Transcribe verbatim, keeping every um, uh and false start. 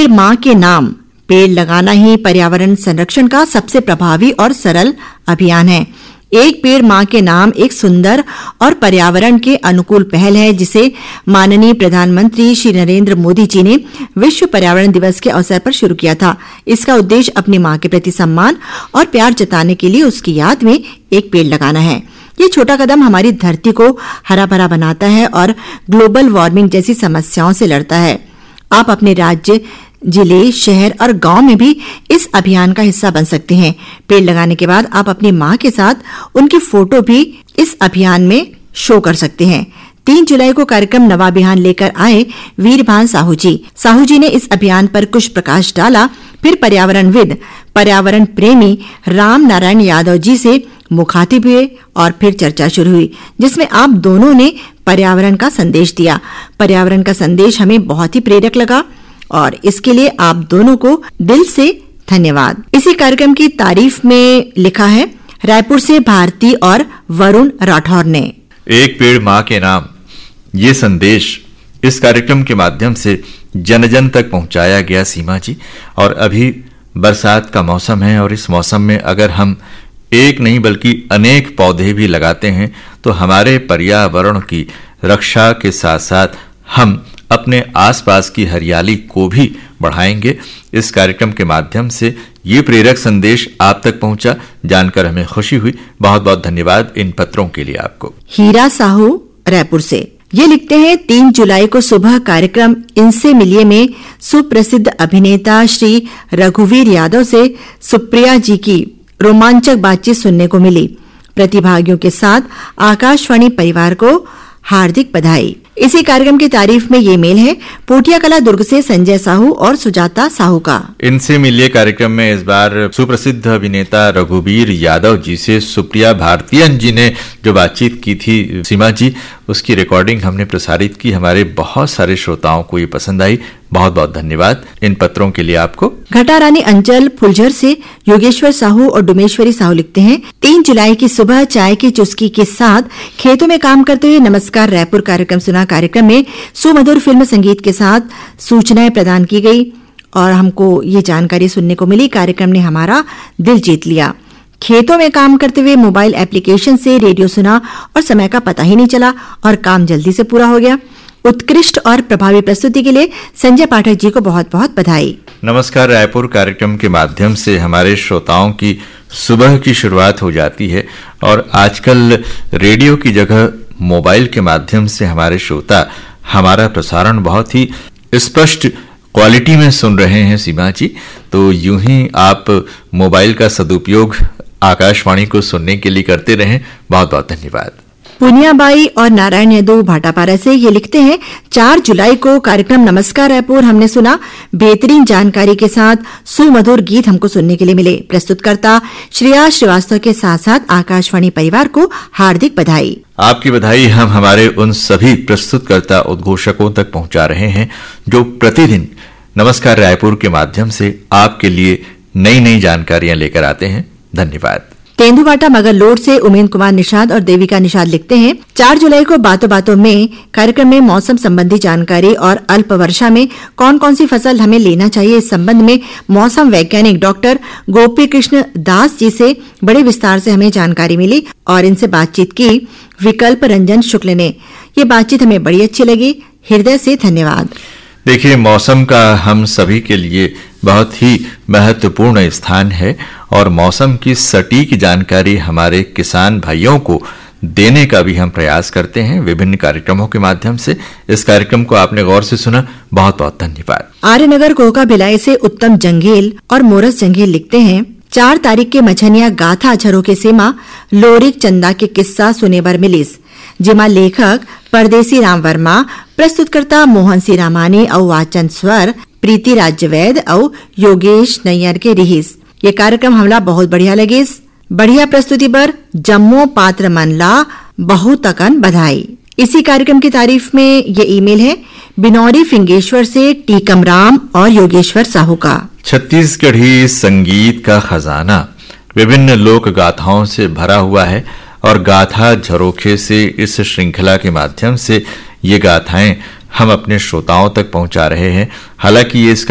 पेड़ मां के नाम। पेड़ लगाना ही पर्यावरण संरक्षण का सबसे प्रभावी और सरल अभियान है। एक पेड़ मां के नाम एक सुंदर और पर्यावरण के अनुकूल पहल है, जिसे माननीय प्रधानमंत्री श्री नरेंद्र मोदी जी ने विश्व पर्यावरण दिवस के अवसर पर शुरू किया था। इसका उद्देश्य अपनी मां के प्रति सम्मान और प्यार जताने के लिए उसकी याद में एक पेड़ लगाना है। ये छोटा कदम हमारी धरती को हरा भरा बनाता है और ग्लोबल वार्मिंग जैसी समस्याओं से लड़ता है। आप अपने राज्य, जिले, शहर और गांव में भी इस अभियान का हिस्सा बन सकते हैं। पेड़ लगाने के बाद आप अपनी मां के साथ उनकी फोटो भी इस अभियान में शो कर सकते हैं। तीन जुलाई को कार्यक्रम नवा अभियान लेकर आए वीरभान साहू जी। साहू जी ने इस अभियान पर कुछ प्रकाश डाला। फिर पर्यावरणविद, पर्यावरण प्रेमी राम नारायण यादव जी से मुखातिब हुए और फिर चर्चा शुरू हुई, जिसमें आप दोनों ने पर्यावरण का संदेश दिया। पर्यावरण का संदेश हमें बहुत ही प्रेरक लगा और इसके लिए आप दोनों को दिल से धन्यवाद। इसी कार्यक्रम की तारीफ में लिखा है रायपुर से भारती और वरुण राठौर ने। एक पेड़ मां के नाम, ये संदेश इस कार्यक्रम के माध्यम से जन जन तक पहुंचाया गया सीमा जी। और अभी बरसात का मौसम है और इस मौसम में अगर हम एक नहीं बल्कि अनेक पौधे भी लगाते हैं तो हमारे पर्यावरण की रक्षा के साथ साथ हम अपने आसपास की हरियाली को भी बढ़ाएंगे। इस कार्यक्रम के माध्यम से ये प्रेरक संदेश आप तक पहुंचा, जानकर हमें खुशी हुई। बहुत बहुत धन्यवाद इन पत्रों के लिए आपको। हीरा साहू रायपुर से ये लिखते हैं, तीन जुलाई को सुबह कार्यक्रम इनसे मिलिए में सुप्रसिद्ध अभिनेता श्री रघुवीर यादव से सुप्रिया जी की रोमांचक बातचीत सुनने को मिली। प्रतिभागियों के साथ आकाशवाणी परिवार को हार्दिक बधाई। इसी कार्यक्रम की तारीफ में ये मेल है पोटिया कला दुर्ग से संजय साहू और सुजाता साहू का। इनसे मिलिए कार्यक्रम में इस बार सुप्रसिद्ध अभिनेता रघुवीर यादव जी से सुप्रिया भारतीयन जी ने जो बातचीत की थी सीमा जी, उसकी रिकॉर्डिंग हमने प्रसारित की। हमारे बहुत सारे श्रोताओं को ये पसंद आई। बहुत बहुत धन्यवाद इन पत्रों के लिए आपको। घटा रानी अंचल फुलझर से योगेश्वर साहू और डुमेश्वरी साहू लिखते हैं, तीन जुलाई की सुबह चाय की चुस्की के साथ खेतों में काम करते हुए नमस्कार रायपुर कार्यक्रम सुना। कार्यक्रम में सुमधुर फिल्म संगीत के साथ सूचनाएं प्रदान की गई और हमको ये जानकारी सुनने को मिली। कार्यक्रम ने हमारा दिल जीत लिया। खेतों में काम करते हुए मोबाइल एप्लीकेशन से रेडियो सुना और समय का पता ही नहीं चला और काम जल्दी से पूरा हो गया। उत्कृष्ट और प्रभावी प्रस्तुति के लिए संजय पाठक जी को बहुत बहुत बधाई। नमस्कार रायपुर कार्यक्रम के माध्यम से हमारे श्रोताओं की सुबह की शुरुआत हो जाती है और आजकल रेडियो की जगह मोबाइल के माध्यम से हमारे श्रोता हमारा प्रसारण बहुत ही स्पष्ट क्वालिटी में सुन रहे हैं सीमा जी। तो यूं ही आप मोबाइल का सदुपयोग आकाशवाणी को सुनने के लिए करते रहें। बहुत बहुत धन्यवाद। पुनियाबाई और नारायण यादव भाटापारा से ये लिखते हैं, चार जुलाई को कार्यक्रम नमस्कार रायपुर हमने सुना। बेहतरीन जानकारी के साथ सुमधुर गीत हमको सुनने के लिए मिले। प्रस्तुतकर्ता श्रेया श्रीवास्तव के साथ साथ आकाशवाणी परिवार को हार्दिक बधाई। आपकी बधाई हम हमारे उन सभी प्रस्तुतकर्ता उद्घोषकों तक पहुंचा रहे हैं जो प्रतिदिन नमस्कार रायपुर के माध्यम से आपके लिए नई नई जानकारियां लेकर आते हैं। धन्यवाद। तेंदुबाटा मगरलोड से उमेश कुमार निषाद और देविका निषाद लिखते हैं, चार जुलाई को बातों बातों में कार्यक्रम में मौसम संबंधी जानकारी और अल्प वर्षा में कौन कौन सी फसल हमें लेना चाहिए, इस संबंध में मौसम वैज्ञानिक डॉक्टर गोपी कृष्ण दास जी से बड़े विस्तार से हमें जानकारी मिली और इनसे बातचीत की विकल्प रंजन शुक्ल ने। ये बातचीत हमें बड़ी अच्छी लगी। हृदय से धन्यवाद। देखिए, मौसम का हम सभी के लिए बहुत ही महत्वपूर्ण स्थान है और मौसम की सटीक जानकारी हमारे किसान भाइयों को देने का भी हम प्रयास करते हैं विभिन्न कार्यक्रमों के माध्यम से। इस कार्यक्रम को आपने गौर से सुना, बहुत बहुत धन्यवाद। आर्यनगर कोका भिलाई से उत्तम जंगेल और मोरस जंगेल लिखते हैं, चार तारीख के मछनिया गाथा अछरो के सेमा लोरिक चंदा के किस्सा सुने बर मिलिस, जिमा लेखक परदेसी राम वर्मा, प्रस्तुतकर्ता मोहन सिंह रामानी और वाचन स्वर प्रीति राज्यवैद और योगेश नैयर के रिहिस। ये कार्यक्रम हमला बहुत बढ़िया लगे। बढ़िया प्रस्तुति पर जम्मो पात्र मनला बहुत तकन बधाई। इसी कार्यक्रम की तारीफ में ये ईमेल है बिनौरी फिंगेश्वर से टीकम राम और योगेश्वर साहू का। छत्तीसगढ़ी संगीत का खजाना विभिन्न लोक गाथाओं से भरा हुआ है और गाथा झरोखे से इस श्रृंखला के माध्यम से ये गाथाएं हम अपने श्रोताओं तक पहुंचा रहे हैं। हालांकि ये इसका